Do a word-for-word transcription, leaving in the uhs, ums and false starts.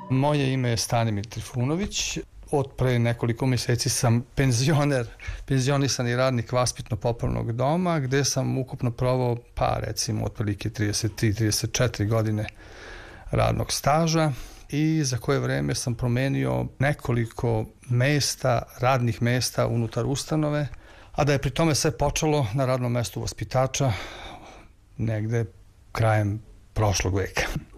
Moje ime je Stanimir Trifunović. Od pre nekoliko meseci sam penzioner, penzionisani radnik vaspitno-popravnog doma, gde sam ukupno provao, pa recimo, otprilike trideset tri trideset četiri godine radnog staža i za koje vreme sam promenio nekoliko mesta, radnih mesta unutar ustanove, a da je pri tome sve počelo na radnom mestu vaspitača negde krajem prošlog veka.